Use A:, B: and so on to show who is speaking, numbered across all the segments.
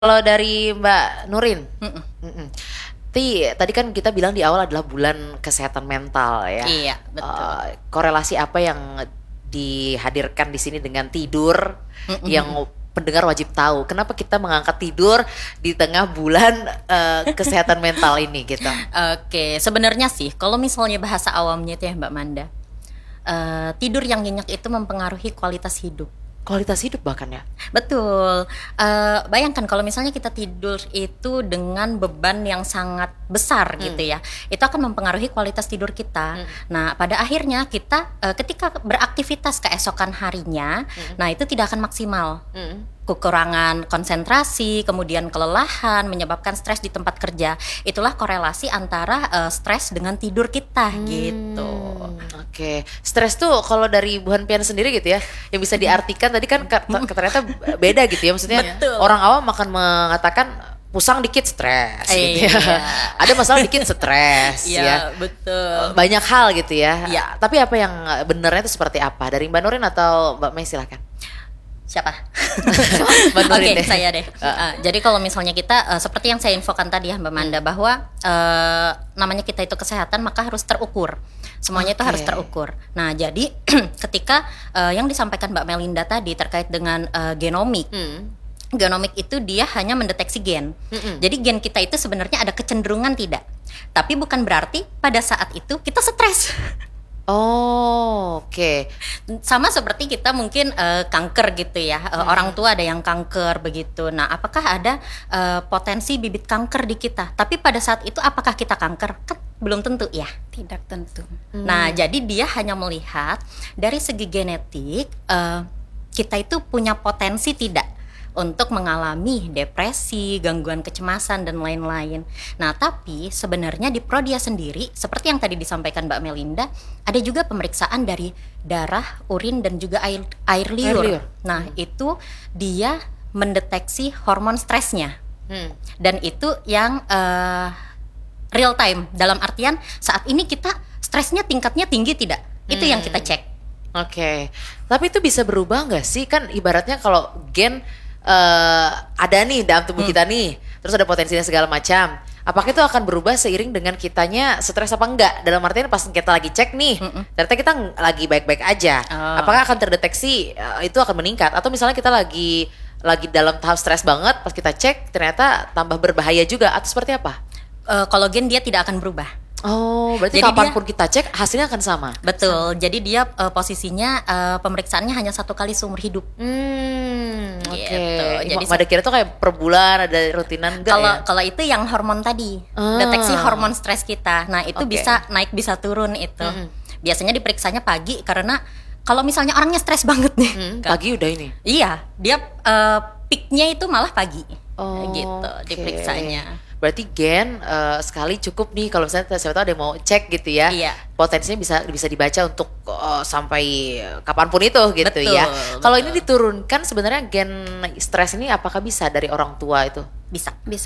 A: Kalau dari Mbak Nurin,
B: Mm-mm.
A: mm-mm. Tadi kan kita bilang di awal adalah bulan kesehatan mental ya.
B: Iya, betul.
A: Korelasi apa yang dihadirkan di sini dengan tidur yang
B: Mm-mm.
A: pendengar wajib tahu. Kenapa kita mengangkat tidur di tengah bulan kesehatan mental ini gitu?
B: Oke, sebenarnya sih kalau misalnya bahasa awamnya itu ya Mbak Manda, tidur yang nyenyak itu mempengaruhi kualitas hidup.
A: Kualitas hidup bahkan ya.
B: Betul. Bayangkan kalau misalnya kita tidur itu dengan beban yang sangat besar gitu ya, itu akan mempengaruhi kualitas tidur kita. Nah, pada akhirnya kita ketika beraktivitas keesokan harinya, nah itu tidak akan maksimal.
A: Mm.
B: Kekurangan konsentrasi, kemudian kelelahan, menyebabkan stres di tempat kerja. Itulah korelasi antara stres dengan tidur kita gitu.
A: Oke, stres tuh kalau dari Bu Hanpian sendiri gitu ya, yang bisa diartikan tadi kan ternyata beda gitu ya, maksudnya
B: Betul.
A: orang awam akan mengatakan pusang dikit stres, gitu ya.
B: Iya.
A: Ada masalah dikit stres, ya.
B: Iya, betul.
A: Banyak hal gitu ya.
B: Iya.
A: Tapi apa yang benernya itu seperti apa? Dari Mbak Nurin atau Mbak Mei silakan.
B: Siapa?
A: Mbak Nurin
B: Oke,
A: deh.
B: saya deh. Jadi kalau misalnya kita seperti yang saya infokan tadi ya Mbak Manda, bahwa namanya kita itu kesehatan maka harus terukur. Semuanya itu
A: Oke.
B: harus terukur. Nah, jadi ketika yang disampaikan Mbak Melinda tadi terkait dengan genomik. Genomik itu dia hanya mendeteksi gen. Jadi gen kita itu sebenarnya ada kecenderungan tidak. Tapi bukan berarti pada saat itu kita stres.
A: Oh, oke.
B: Sama seperti kita mungkin kanker gitu ya, orang tua ada yang kanker begitu. Nah, apakah ada potensi bibit kanker di kita? Tapi pada saat itu apakah kita kanker? Kan belum tentu ya.
C: Tidak tentu.
B: Nah, jadi dia hanya melihat dari segi genetik, kita itu punya potensi tidak untuk mengalami depresi, gangguan kecemasan dan lain-lain. Nah, tapi sebenarnya di Prodia sendiri, seperti yang tadi disampaikan Mbak Melinda, ada juga pemeriksaan dari darah, urin dan juga air liur.
A: liur.
B: Nah, itu dia mendeteksi hormon stresnya. Dan itu yang real time, dalam artian saat ini kita stresnya tingkatnya tinggi tidak? Itu yang kita cek.
A: Oke, tapi itu bisa berubah nggak sih? Kan ibaratnya kalau gen ada nih dalam tubuh kita nih, terus ada potensinya segala macam. Apakah itu akan berubah seiring dengan kitanya stres apa enggak? Dalam artian pas kita lagi cek nih, ternyata kita lagi baik-baik aja.
B: Oh.
A: Apakah akan terdeteksi itu akan meningkat? Atau misalnya kita lagi dalam tahap stres banget, pas kita cek ternyata tambah berbahaya juga? Atau seperti apa?
B: Kalau gen dia tidak akan berubah.
A: Oh, berarti
B: Jadi
A: kapanpun kita cek hasilnya akan sama.
B: Betul. Jadi dia posisinya pemeriksaannya hanya 1 kali seumur hidup.
A: Oke.
B: Gitu. Jadi
A: Pada kira tuh kayak per bulan ada rutinan enggak ya?
B: Kalau itu yang hormon tadi, deteksi hormon stres kita. Nah, itu
A: Oke.
B: bisa naik bisa turun itu. Biasanya diperiksanya pagi karena kalau misalnya orangnya stres banget nih.
A: Pagi udah ini.
B: Iya, dia peaknya itu malah pagi.
A: Oh,
B: Gitu
A: oke.
B: diperiksanya.
A: Berarti gen sekali cukup nih kalau misalnya siapa tahu ada yang mau cek gitu ya.
B: Iya.
A: Potensinya bisa dibaca untuk sampai kapanpun itu gitu
B: Betul,
A: ya. Kalau
B: betul.
A: ini diturunkan sebenarnya gen stres ini apakah bisa dari orang tua itu?
B: Bisa.
C: Bisa.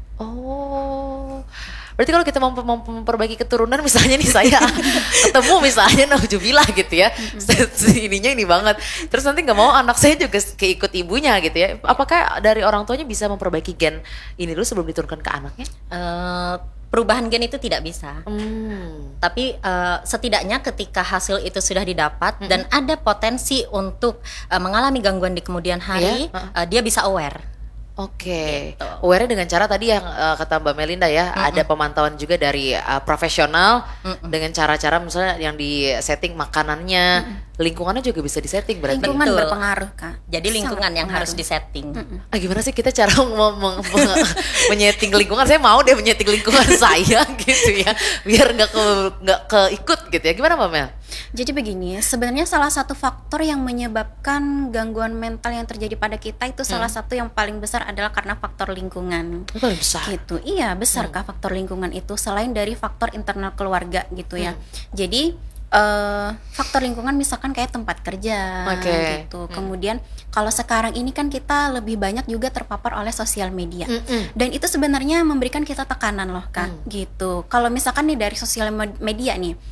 A: Oh. Berarti kalau kita mau memperbaiki keturunan misalnya nih saya ketemu misalnya naujubillah gitu ya. Ininya ini banget. Terus nanti nggak mau anak saya juga keikut ibunya gitu ya. Apakah dari orang tuanya bisa memperbaiki gen ini dulu sebelum diturunkan ke anaknya?
B: Perubahan gen itu tidak bisa. Tapi setidaknya ketika hasil itu sudah didapat dan ada potensi untuk mengalami gangguan di kemudian hari, dia bisa aware.
A: Oke,
B: Gitu.
A: aware dengan cara tadi yang kata Mbak Melinda ya, ada pemantauan juga dari profesional dengan cara-cara misalnya yang di setting makanannya, lingkungannya juga bisa disetting berarti.
C: Lingkungan
B: Betul.
C: berpengaruh, Kak.
B: Jadi lingkungan
C: Sangat
B: yang harus
C: berpengaruh.
B: disetting.
A: Gimana sih kita cara menyeting lingkungan? Saya mau deh menyeting lingkungan saya gitu ya, biar nggak keikut gitu ya. Gimana Mbak Mel?
C: Jadi begini, sebenarnya salah satu faktor yang menyebabkan gangguan mental yang terjadi pada kita itu salah satu yang paling besar adalah karena faktor lingkungan.
A: Itu paling besar.
C: Gitu. Iya, besar Kak faktor lingkungan itu selain dari faktor internal keluarga gitu ya. Jadi faktor lingkungan misalkan kayak tempat kerja
A: Oke.
C: gitu. Kemudian kalau sekarang ini kan kita lebih banyak juga terpapar oleh sosial media. Dan itu sebenarnya memberikan kita tekanan loh Kak gitu. Kalau misalkan nih dari sosial media nih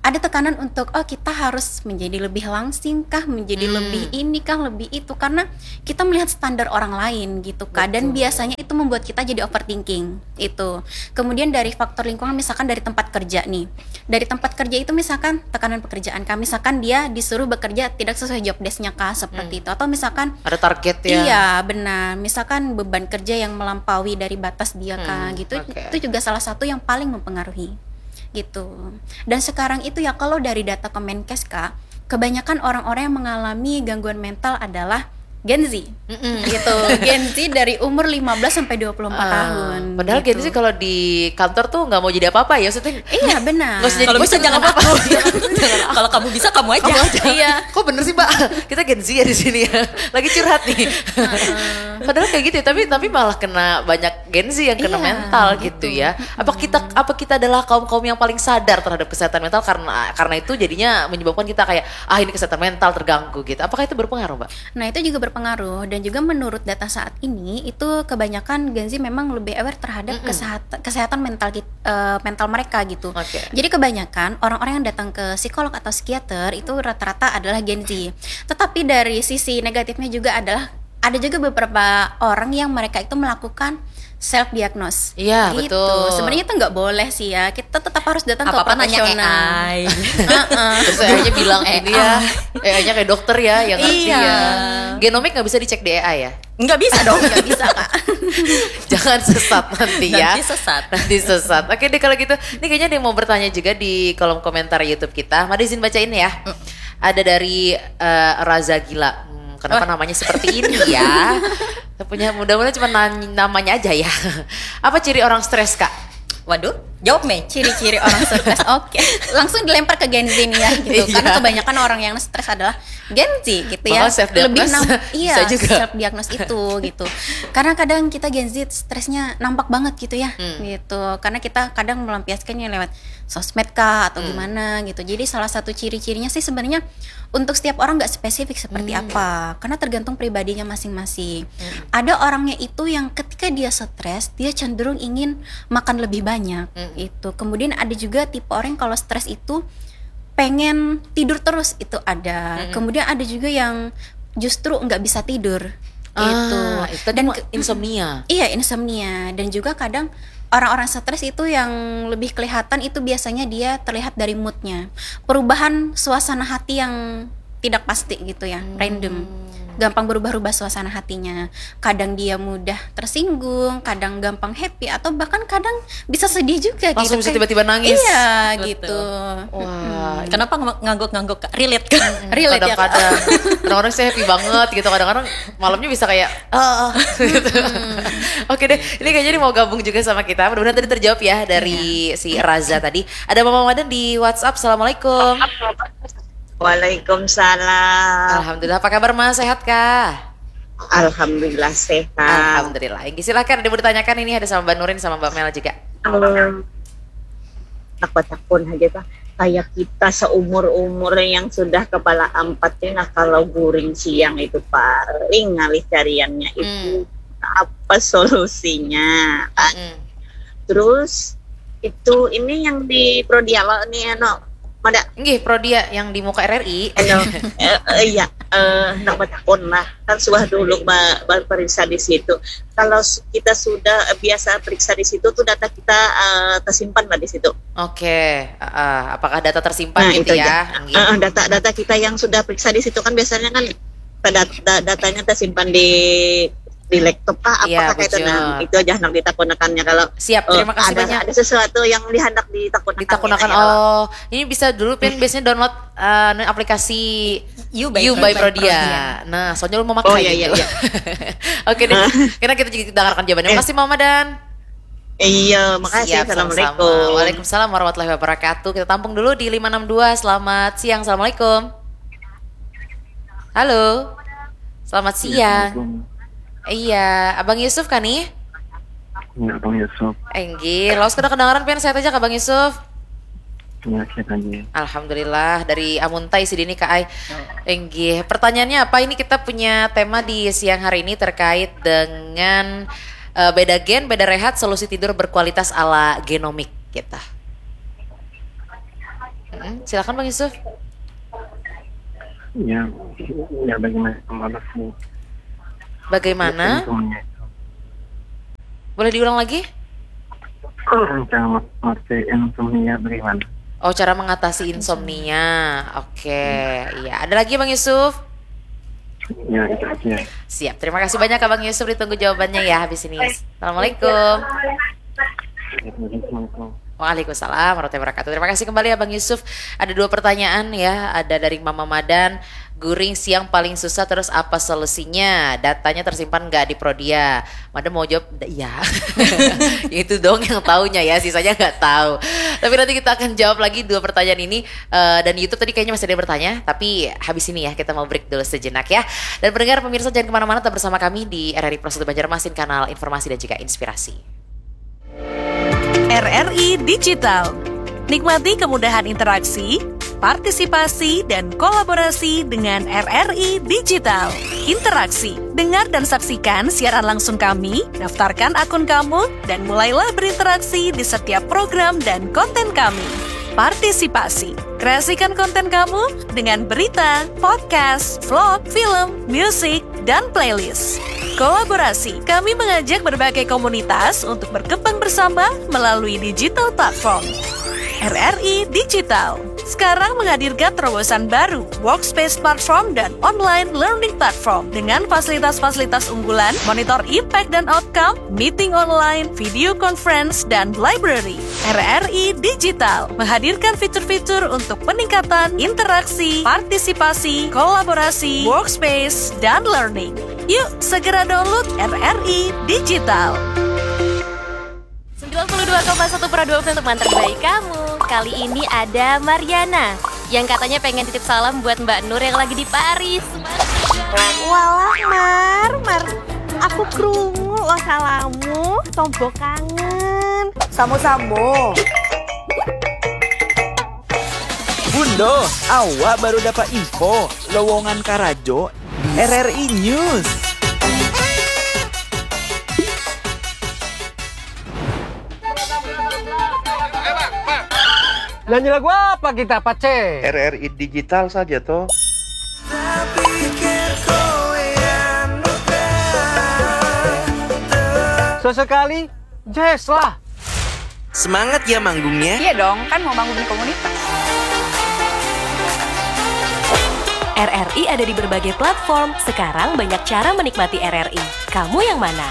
C: ada tekanan untuk kita harus menjadi lebih langsing kah, menjadi lebih ini kah, lebih itu, karena kita melihat standar orang lain gitu kan. Dan biasanya itu membuat kita jadi overthinking itu. Kemudian dari faktor lingkungan, misalkan dari tempat kerja nih, dari tempat kerja itu misalkan tekanan pekerjaan kah, misalkan dia disuruh bekerja tidak sesuai job desk-nya kah, seperti itu, atau misalkan
A: ada target ya.
C: Iya benar, misalkan beban kerja yang melampaui dari batas dia kah gitu. Itu juga salah satu yang paling mempengaruhi gitu. Dan sekarang itu ya, kalau dari data Kemenkes Kak, kebanyakan orang-orang yang mengalami gangguan mental adalah Gen Z gitu. Gen Z dari umur 15 sampai 24 tahun.
A: Padahal
C: gitu.
A: Gen Z kalau di kantor tuh nggak mau jadi apa-apa ya, maksudnya.
C: Iya benar.
A: Nggak usah jadi
B: Kalau bisa jangan
A: apa-apa.
B: Kalau kamu bisa kamu aja.
C: Iya.
A: Kok bener sih Mbak? Kita Gen Z ya di sini ya. Lagi curhat nih. Padahal kayak gitu ya, tapi malah kena banyak Gen Z yang kena
C: Iya,
A: mental gitu ya. Apa kita adalah kaum yang paling sadar terhadap kesehatan mental, karena itu jadinya menyebabkan kita kayak ini kesehatan mental terganggu gitu. Apakah itu berpengaruh, Mbak?
C: Nah itu juga berpengaruh, dan juga menurut data saat ini itu kebanyakan Gen Z memang lebih aware terhadap kesehatan mental mereka gitu. Jadi kebanyakan orang-orang yang datang ke psikolog atau psikiater itu rata-rata adalah Gen Z. Tetapi dari sisi negatifnya juga adalah ada juga beberapa orang yang mereka itu melakukan self diagnose.
A: Iya
C: gitu.
A: betul.
C: Sebenarnya itu nggak boleh sih ya. Kita tetap harus datang ke
B: nanya
C: profesional.
B: AI.
A: Terus AI-nya bilang ini ya, AI-nya kayak dokter ya, yang ngerti
C: Iya.
A: ya. Genomik nggak bisa dicek di AI ya?
B: Nggak bisa dong.
C: Nggak bisa Kak.
A: Jangan sesat nanti ya.
B: Nanti sesat.
A: Oke deh kalau gitu. Ini kayaknya ada yang mau bertanya juga di kolom komentar YouTube kita. Mari izin bacain ya. Ada dari Raza Gila. Kenapa namanya seperti ini ya? Punya mudah-mudahan cuma namanya aja ya. Apa ciri orang stres Kak?
B: Waduh, jawab Mei.
C: Ciri-ciri orang stres. Oke. Langsung dilempar ke Gen Z nih ya gitu. Karena kebanyakan orang yang stres adalah Gen Z gitu ya. Lebih
A: bisa juga.
C: self diagnose itu gitu. Karena kadang kita Gen Z stresnya nampak banget gitu ya. Gitu. Karena kita kadang melampiaskannya lewat sosmed kah atau gimana gitu. Jadi salah satu ciri-cirinya sih sebenarnya untuk setiap orang nggak spesifik seperti apa, karena tergantung pribadinya masing-masing. Ada orangnya itu yang ketika dia stres dia cenderung ingin makan lebih banyak itu. Kemudian ada juga tipe orang yang kalau stres itu pengen tidur terus, itu ada. Kemudian ada juga yang justru nggak bisa tidur gitu.
A: Dan insomnia.
C: Iya, insomnia. Dan juga kadang orang-orang stres itu yang lebih kelihatan itu biasanya dia terlihat dari moodnya, perubahan suasana hati yang tidak pasti gitu ya, random, gampang berubah-ubah suasana hatinya. Kadang dia mudah tersinggung, kadang gampang happy, atau bahkan kadang bisa sedih juga.
A: Langsung
C: gitu.
A: bisa tiba-tiba nangis.
C: Iya.
B: Betul.
C: Gitu.
B: Wah, kenapa ngangguk-ngangguk Kak? Relate kan?
C: Relate ya Kak.
A: Kadang-kadang saya happy banget gitu, kadang-kadang malamnya bisa kayak gitu. Oke deh, ini kayaknya mau gabung juga sama kita. Mudah-mudahan tadi terjawab ya dari si Raza tadi. Ada Mama Madan di WhatsApp. Assalamualaikum.
D: Waalaikumsalam.
A: Alhamdulillah, apa kabar Mas? Sehat kah?
D: Alhamdulillah sehat.
A: Alhamdulillah. Silahkan, ada yang mau ditanyakan, ini ada sama Mbak Nurin sama Mbak Mel juga.
D: Takut-takut aja Pak. Kayak kita seumur-umur yang sudah kepala 4 ya, kalau guring siang itu paling ngalih cariannya itu apa solusinya kan? Terus itu ini yang di Prodialo nih Mada.
A: Nggih, Prodia yang di muka RRI.
D: Iya, nak bertakun lah. Kan sudah dulu periksa di situ. Kalau kita sudah biasa periksa di situ tuh data kita tersimpan lah di situ.
A: Oke, apakah data tersimpan gitu ya?
D: Data kita yang sudah periksa di situ kan biasanya kan datanya tersimpan di laptop apakah itu itu aja hendak ditakunakannya kalau
A: siap. Terima kasih banyak.
D: Ada sesuatu yang hendak ditakunakan.
A: Ini bisa dulu biasanya download aplikasi You by Prodia. Nah, soalnya lu mau pakai gitu. Iya. Oke deh. Karena kita juga dengarkan jawabannya. Makasih Mama Dan.
D: Iya, makasih. Assalamualaikum.
A: Waalaikumsalam warahmatullahi wabarakatuh. Kita tampung dulu di 562. Selamat siang. Assalamualaikum. Halo. Selamat siang. Iya, Abang Yusuf kan nih?
E: Iya, Abang Yusuf.
A: Enggih, lo sudah kedengaran pengen saya aja Abang Yusuf.
E: Iya, saya tanya.
A: Alhamdulillah, dari Amuntai Sidini Kak Ai. Enggih, pertanyaannya apa? Ini kita punya tema di siang hari ini terkait dengan beda gen, beda rehat, solusi tidur berkualitas ala genomik kita. Silakan Bang Yusuf.
E: Ya, ya bagaimana mengatasi
A: Bagaimana?
E: insomnia itu?
A: Boleh diulang lagi?
E: Cara mengatasi insomnia bagaimana?
A: Oh, cara mengatasi insomnia. Oke, iya. Ada lagi Bang Yusuf?
E: Ya, itu aja.
A: Siap. Terima kasih banyak Bang Yusuf. Ditunggu jawabannya ya habis ini. Assalamualaikum.
E: Assalamualaikum.
A: Waalaikumsalam warahmatullahi wabarakatuh. Terima kasih kembali ya Bang Yusuf. Ada 2 pertanyaan ya. Ada dari Mama Madan. Guring siang paling susah, terus apa solusinya? Datanya tersimpan nggak di Prodia? Madam mau jawab, iya. Itu dong yang taunya ya, sisanya nggak tahu. Tapi nanti kita akan jawab lagi 2 pertanyaan ini. Dan YouTube tadi kayaknya masih ada yang bertanya, tapi habis ini ya kita mau break dulu sejenak ya. Dan pendengar pemirsa jangan kemana-mana, tetap bersama kami di RRI Pro 1 Banjarmasin, kanal informasi dan juga inspirasi.
F: RRI Digital. Nikmati kemudahan interaksi, partisipasi, dan kolaborasi dengan RRI Digital. Interaksi, dengar dan saksikan siaran langsung kami, daftarkan akun kamu, dan mulailah berinteraksi di setiap program dan konten kami. Partisipasi, kreasikan konten kamu dengan berita, podcast, vlog, film, musik, dan playlist. Kolaborasi, kami mengajak berbagai komunitas untuk berkembang bersama melalui digital platform. RRI Digital sekarang menghadirkan terobosan baru, workspace platform dan online learning platform dengan fasilitas-fasilitas unggulan, monitor impact dan outcome, meeting online, video conference, dan library. RRI Digital menghadirkan fitur-fitur untuk peningkatan interaksi, partisipasi, kolaborasi, workspace, dan learning. Yuk, segera download RRI Digital.
G: 92,1 per 2 untuk mantan terbaik kamu. Kali ini ada Mariana yang katanya pengen titip salam buat Mbak Nur yang lagi di Paris.
H: Walah Mar, aku krungu lo salamu, tombo kangen. Samo-samo.
I: Bundo, awak baru dapat info lowongan Karajo di RRI News.
J: Nyanyi lagu apa kita, Pace?
K: RRI Digital saja toh.
J: Sesekali, jazz lah.
I: Semangat ya manggungnya.
H: Iya dong, kan mau bangun komunitas.
F: RRI ada di berbagai platform. Sekarang banyak cara menikmati RRI. Kamu yang mana?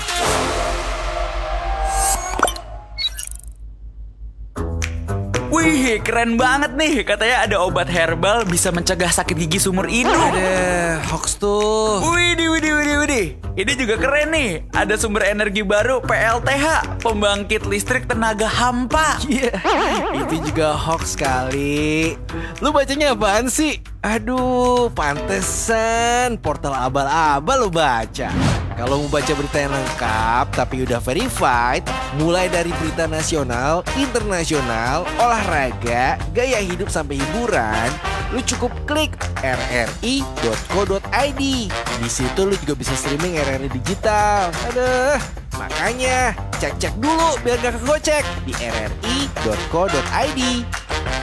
I: Wih, keren banget nih. Katanya ada obat herbal bisa mencegah sakit gigi seumur hidup.
J: Ada hoax tuh.
I: Widih. Ini juga keren nih. Ada sumber energi baru PLTH, pembangkit listrik tenaga hampa.
J: Iya, itu juga hoax kali. Lu bacanya apaan sih? Aduh, pantesan portal abal-abal lu baca. Kalau mau baca berita yang lengkap tapi udah verified, mulai dari berita nasional, internasional, olahraga, gaya hidup sampai hiburan, lu cukup klik rri.co.id. Di situ lu juga bisa streaming RRI Digital. Aduh, makanya cek-cek dulu biar gak kegocek di rri.co.id.